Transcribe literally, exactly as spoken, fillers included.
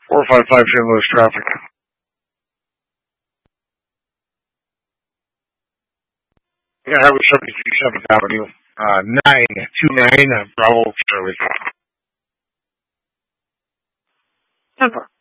four five five Saint Louis traffic. Yeah, Highway seventy-seventh Avenue. Uh, nine two nine, uh, Bravo, Charlie. Denver.